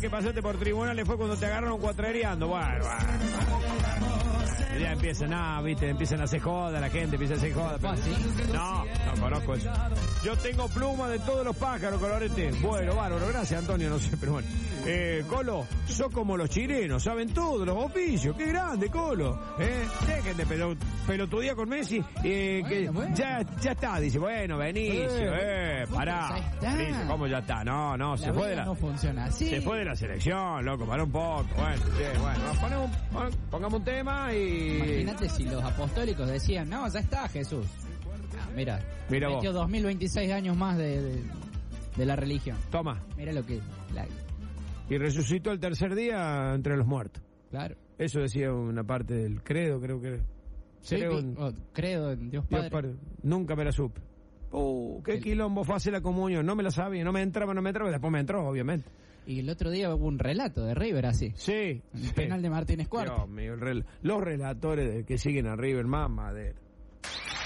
que pasaste por tribunales fue cuando te agarraron cuatrereando. Bueno. Ya empiezan a hacer joda, la gente empieza a hacer joda. No conozco eso. Yo tengo pluma de todos los pájaros, Colorete. Bueno, bárbaro, gracias, Antonio, no sé, pero bueno. Colo, sos como los chilenos, saben todos los oficios. Qué grande, Colo. Dejen de pelotudía con Messi. Bueno. Ya está, dice, bueno, Benicio, pará. Dice, ¿cómo ya está? No, se fue de la... No funciona así. Se fue de la selección, loco, para un poco. Bueno, pongamos un tema y... Imagínate si los apostólicos decían, no, ya está Jesús. Mira metió 2026 años más de la religión. Toma. Mira lo que... Y resucitó el tercer día entre los muertos. Claro. Eso decía una parte del credo, creo que era. Sí, credo en Dios Padre. Nunca me la supe. Qué quilombo fue hacer la comunión. No me la sabía, no me entraba, después me entró, obviamente. Y el otro día hubo un relato de River así. Sí. El penal de Martínez Cuarto. Dios mío, los relatores que siguen a River, más madera.